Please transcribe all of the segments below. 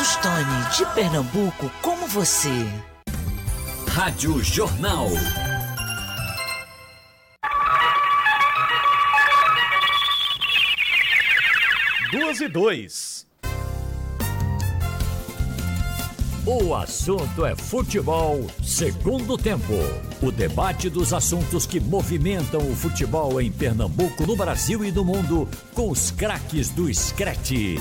Tostoni, de Pernambuco, como você. Rádio Jornal. Duas e dois. O assunto é futebol, segundo tempo. O debate dos assuntos que movimentam o futebol em Pernambuco, no Brasil e no mundo, com os craques do Screte.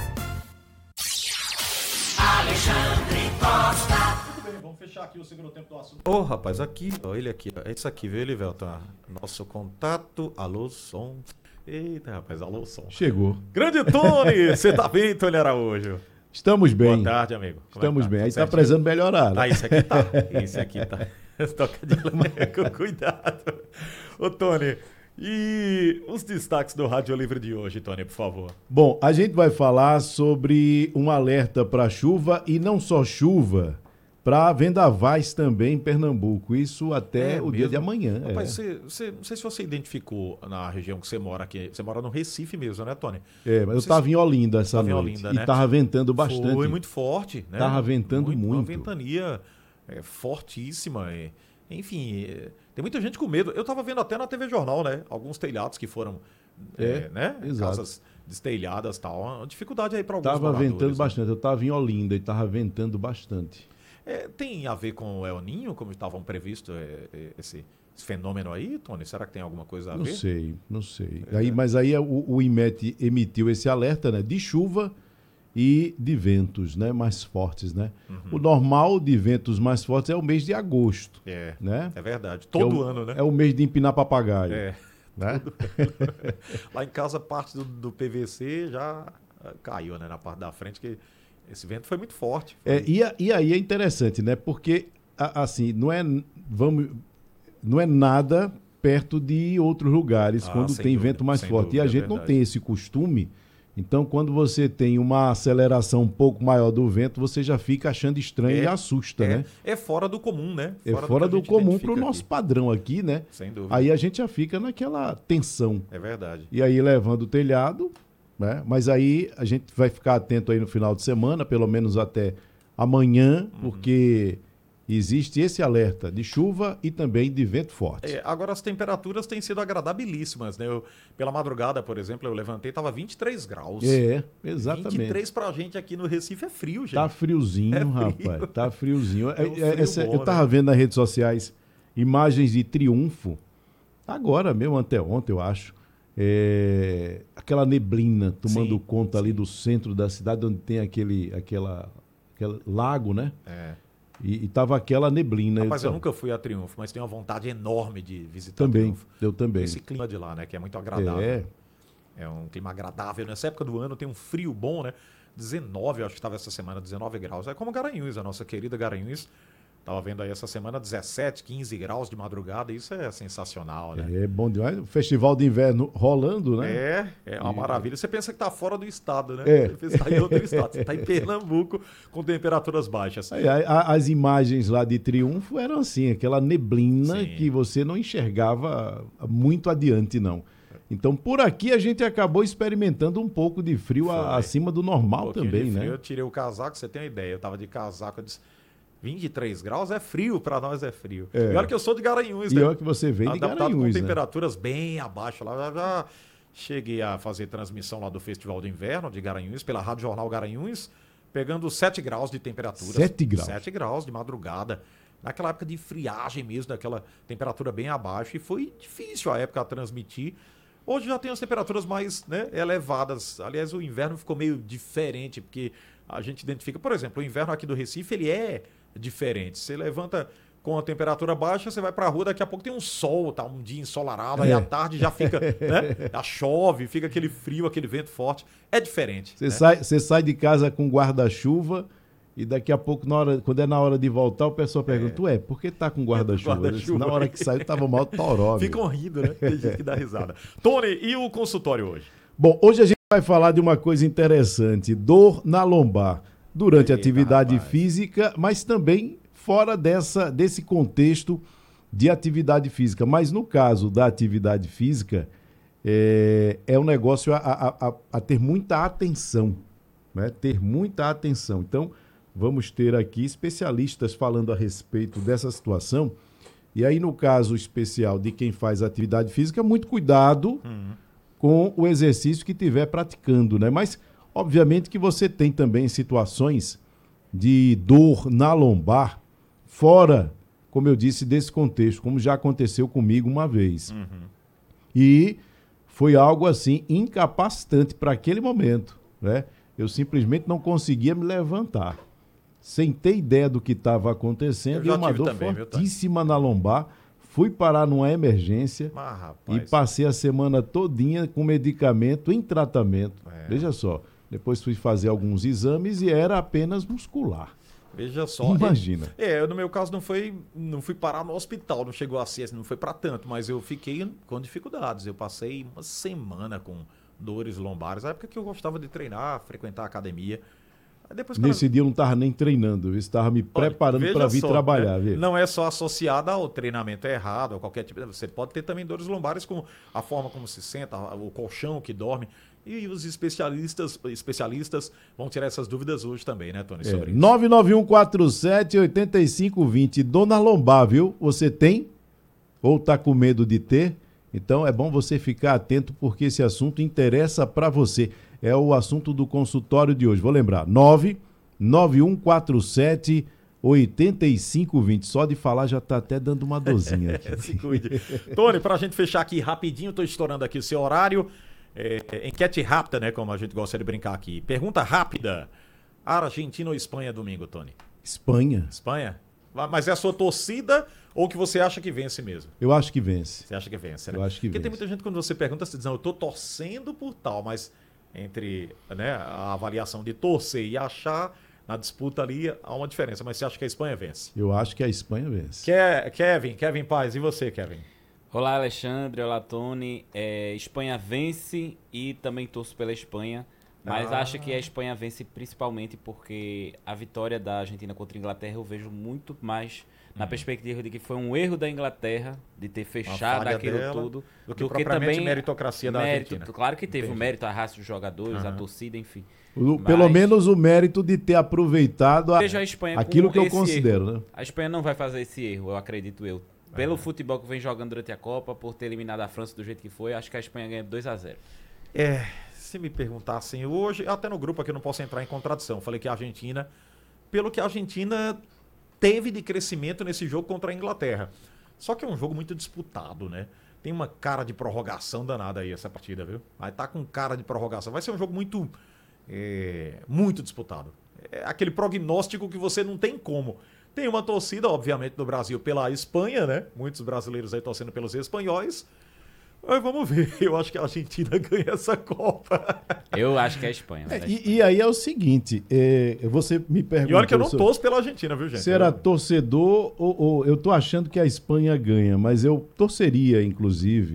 Alexandre Costa. Muito bem, vamos fechar aqui o segundo tempo do assunto. Rapaz, aqui, ele aqui. É isso aqui, viu, Elivelton? Nosso contato. Alô, som. Eita, rapaz, alô, som. Chegou. Grande Tony! Você tá bem, Tony Araújo? Estamos bem. Boa tarde, amigo. Estamos bem. Aí Certinho? tá precisando melhorar. Né? Isso aqui tá. Isso aqui tá. Toca de lé, com cuidado. Ô, Tony, e os destaques do Rádio Livre de hoje, Tony, por favor? Bom, a gente vai falar sobre um alerta para chuva e não só chuva, para vendavais também em Pernambuco. Isso até o dia de amanhã. Rapaz, não sei se você identificou na região que você mora aqui. Você mora no Recife mesmo, né, Tony? Mas eu estava em Olinda essa noite. Olinda, né? E estava ventando bastante. Foi muito forte, né? Estava ventando muito. Uma ventania fortíssima. Enfim, tem muita gente com medo. Eu estava vendo até na TV Jornal, né? Alguns telhados que foram, né? Exato. Casas destelhadas e tal. Uma dificuldade aí para alguns moradores. Estava ventando bastante. Né? Eu estava em Olinda e estava ventando bastante. Tem a ver com o El Niño, como estavam previsto esse fenômeno aí, Tony? Será que tem alguma coisa a ver? Não sei. Mas aí o IMET emitiu esse alerta, né, de chuva e de ventos, né, mais fortes, né? O normal de ventos mais fortes é o mês de agosto. Né? É verdade. Todo ano, né? É o mês de empinar papagaio. Né? Lá em casa, parte do PVC já caiu, né, na parte da frente, que esse vento foi muito forte. E aí é interessante, né? Porque, assim, não é nada perto de outros lugares quando tem vento mais forte. Dúvida, e a gente não tem esse costume. Então, quando você tem uma aceleração um pouco maior do vento, você já fica achando estranho e assusta, né? É fora do comum, né? Fora do comum para o nosso padrão aqui, né? Sem dúvida. Aí a gente já fica naquela tensão. É verdade. E aí, levando o telhado, né? Mas aí a gente vai ficar atento aí no final de semana, pelo menos até amanhã, porque existe esse alerta de chuva e também de vento forte. Agora as temperaturas têm sido agradabilíssimas, né? Pela madrugada, por exemplo, eu levantei, estava 23 graus. Exatamente. 23 pra gente aqui no Recife é frio, gente. Tá friozinho, rapaz. Tá friozinho. Frio bom, eu tava vendo nas redes sociais imagens de Triunfo, agora mesmo, anteontem, eu acho. Aquela neblina tomando conta ali do centro da cidade, onde tem aquele lago, né? E tava aquela neblina. Rapaz, eu nunca fui a Triunfo, mas tenho uma vontade enorme de visitar Triunfo. Eu também. Esse clima de lá, né? Que é muito agradável. É um clima agradável. Nessa época do ano tem um frio bom, né? 19, eu acho que estava essa semana, 19 graus. É como Garanhuns, a nossa querida Garanhuns. Tava vendo aí essa semana 17, 15 graus de madrugada, isso é sensacional, né? É bom demais. O festival de inverno rolando, né? É uma maravilha. Você pensa que tá fora do estado, né? Você pensa que tá em outro estado. Você tá em Pernambuco com temperaturas baixas. As imagens lá de Triunfo eram assim, aquela neblina que você não enxergava muito adiante, não. Então, por aqui a gente acabou experimentando um pouco de frio acima do normal também, né? Eu tirei o casaco, você tem uma ideia. Eu tava de casaco, eu disse, 23 graus é frio, para nós é frio. E olha que eu sou de Garanhuns, né? E olha que você vem de Garanhuns, com né? temperaturas bem abaixo. Lá já cheguei a fazer transmissão lá do Festival de Inverno de Garanhuns, pela Rádio Jornal Garanhuns, pegando 7 graus de temperatura. 7 graus? 7 graus de madrugada. Naquela época de friagem mesmo, daquela temperatura bem abaixo. E foi difícil a época a transmitir. Hoje já tem as temperaturas mais, né, elevadas. Aliás, o inverno ficou meio diferente, porque a gente identifica... Por exemplo, o inverno aqui do Recife, ele é diferente. Você levanta com a temperatura baixa, você vai pra rua, daqui a pouco tem um sol, tá um dia ensolarado, aí à tarde já fica, né? Já chove, fica aquele frio, aquele vento forte. É diferente. Você sai de casa com guarda-chuva e daqui a pouco, quando é na hora de voltar, o pessoal pergunta, por que tá com guarda-chuva? Na hora que saiu, tava mal toró. Ficam rindo, né? Tem gente que dá risada. Tony, e o consultório hoje? Bom, hoje a gente vai falar de uma coisa interessante, dor na lombar. Durante a atividade física, mas também fora desse contexto de atividade física. Mas no caso da atividade física, é um negócio a ter muita atenção, né? Ter muita atenção. Então, vamos ter aqui especialistas falando a respeito dessa situação. E aí, no caso especial de quem faz atividade física, muito cuidado com o exercício que estiver praticando, né? Mas, obviamente, que você tem também situações de dor na lombar, fora, como eu disse, desse contexto, como já aconteceu comigo uma vez. E foi algo, assim, incapacitante para aquele momento, né? Eu simplesmente não conseguia me levantar. Sem ter ideia do que estava acontecendo, e uma dor também, fortíssima na lombar. Fui parar numa emergência e passei a semana todinha com medicamento em tratamento. Veja só, depois fui fazer alguns exames e era apenas muscular. Veja só. Imagina. No meu caso não fui parar no hospital, não chegou a ser, não foi para tanto, mas eu fiquei com dificuldades. Eu passei uma semana com dores lombares, na época que eu gostava de treinar, frequentar a academia. Depois, nesse dia eu não estava nem treinando, eu estava me preparando para vir trabalhar. Né? Não é só associada ao treinamento errado, ou qualquer tipo de... Você pode ter também dores lombares com a forma como se senta, o colchão que dorme. E os especialistas vão tirar essas dúvidas hoje também, né, Tony? Sobre isso. 99147-8520. Dona lombar, viu? Você tem? Ou está com medo de ter? Então é bom você ficar atento porque esse assunto interessa para você. É o assunto do consultório de hoje. Vou lembrar, 99147-8520. Só de falar já está até dando uma dorzinha aqui. Se cuide. Tony, para a gente fechar aqui rapidinho, estou estourando aqui o seu horário. Enquete rápida, né? Como a gente gosta de brincar aqui. Pergunta rápida. Argentina ou Espanha domingo, Tony? Espanha. Espanha? Mas é a sua torcida ou que você acha que vence mesmo? Eu acho que vence. Você acha que vence, né? Eu acho que Porque vence. tem muita gente, quando você pergunta, você diz, não, eu tô torcendo por tal, mas entre, né, a avaliação de torcer e achar, na disputa ali, há uma diferença. Mas você acha que a Espanha vence? Eu acho que a Espanha vence. Kevin Paz, e você, Kevin? Olá, Alexandre. Olá, Tony. Espanha vence e também torço pela Espanha. Mas acho que a Espanha vence principalmente porque a vitória da Argentina contra a Inglaterra eu vejo muito mais na perspectiva de que foi um erro da Inglaterra de ter fechado aquilo tudo do que também meritocracia da Argentina. Claro que teve o mérito, a raça dos jogadores, a torcida, enfim. Pelo menos o mérito de ter aproveitado a Espanha aquilo que eu considero. Né? A Espanha não vai fazer esse erro, eu acredito eu. Pelo futebol que vem jogando durante a Copa, por ter eliminado a França do jeito que foi, acho que a Espanha ganha 2-0. Se me perguntassem hoje, até no grupo aqui eu não posso entrar em contradição. Falei que a Argentina, pelo que a Argentina teve de crescimento nesse jogo contra a Inglaterra. Só que é um jogo muito disputado, né? Tem uma cara de prorrogação danada aí essa partida, viu? Vai tá com cara de prorrogação. Vai ser um jogo muito disputado. É aquele prognóstico que você não tem como. Tem uma torcida, obviamente, no Brasil pela Espanha, né? Muitos brasileiros aí torcendo pelos espanhóis. Mas vamos ver, eu acho que a Argentina ganha essa Copa. Eu acho que é a Espanha. E aí é o seguinte, você me perguntou... E olha que eu não torço pela Argentina, viu, gente? Se era torcedor ou eu tô achando que a Espanha ganha, mas eu torceria, inclusive,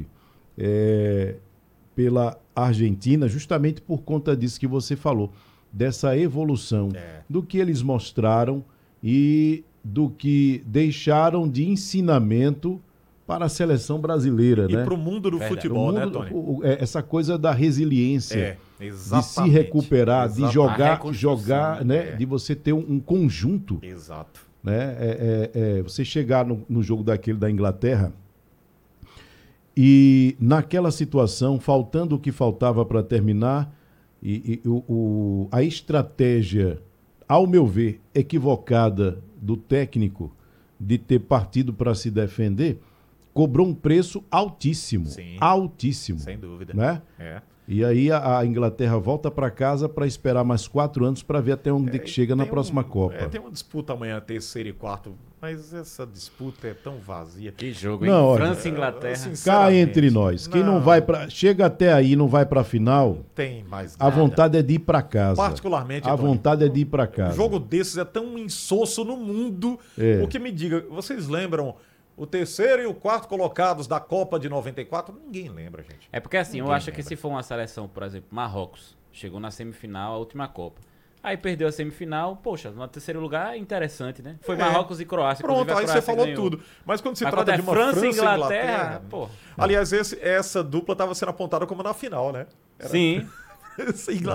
pela Argentina, justamente por conta disso que você falou, dessa evolução, do que eles mostraram e do que deixaram de ensinamento para a seleção brasileira, né? E para o mundo do futebol, né, Tony? Essa coisa da resiliência, exatamente, de se recuperar, exatamente, de jogar, né? De você ter um conjunto. Exato. Né? Você chegar no jogo daquele da Inglaterra e naquela situação, faltando o que faltava para terminar, a estratégia, ao meu ver, equivocada do técnico de ter partido para se defender, cobrou um preço altíssimo. Sim, altíssimo. Sem dúvida. Né? E aí a Inglaterra volta para casa para esperar mais 4 anos para ver até onde que chega na próxima Copa. Tem uma disputa amanhã, terceiro e quarto, mas essa disputa é tão vazia. Que jogo, hein? Não, França e Inglaterra. Cá entre nós. Quem não vai para... Chega até aí e não vai para a final... Não tem mais nada. A vontade é de ir para casa. Particularmente, a vontade é de ir para casa. Um jogo desses é tão insosso no mundo. O que me diga, vocês lembram... O terceiro e o quarto colocados da Copa de 94, ninguém lembra, gente. É porque assim, eu acho que se for uma seleção, por exemplo, Marrocos, chegou na semifinal, a última Copa. Aí perdeu a semifinal, poxa, no terceiro lugar é interessante, né? Foi Marrocos e Croácia. Pronto, aí você falou tudo. Mas quando se trata de uma França e Inglaterra... Pô. Aliás, essa dupla estava sendo apontada como na final, né? Sim. Inglaterra.